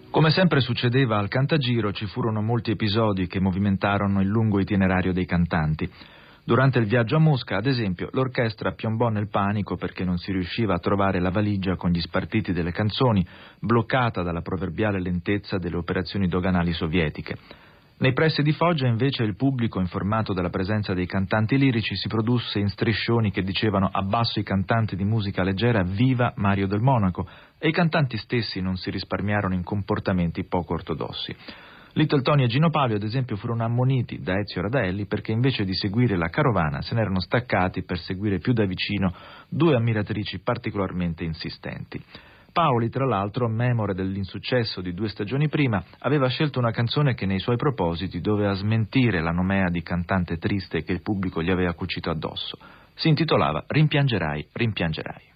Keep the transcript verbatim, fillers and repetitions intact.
Come sempre succedeva al Cantagiro, ci furono molti episodi che movimentarono il lungo itinerario dei cantanti. Durante il viaggio a Mosca, ad esempio, l'orchestra piombò nel panico perché non si riusciva a trovare la valigia con gli spartiti delle canzoni, bloccata dalla proverbiale lentezza delle operazioni doganali sovietiche. Nei pressi di Foggia, invece, il pubblico, informato della presenza dei cantanti lirici, si produsse in striscioni che dicevano «Abbasso i cantanti di musica leggera, viva Mario del Monaco», e i cantanti stessi non si risparmiarono in comportamenti poco ortodossi. Little Tony e Gino Paoli, ad esempio, furono ammoniti da Ezio Radelli perché invece di seguire la carovana se n'erano staccati per seguire più da vicino due ammiratrici particolarmente insistenti. Paoli, tra l'altro, memore dell'insuccesso di due stagioni prima, aveva scelto una canzone che nei suoi propositi doveva smentire la nomea di cantante triste che il pubblico gli aveva cucito addosso. Si intitolava «Rimpiangerai, rimpiangerai».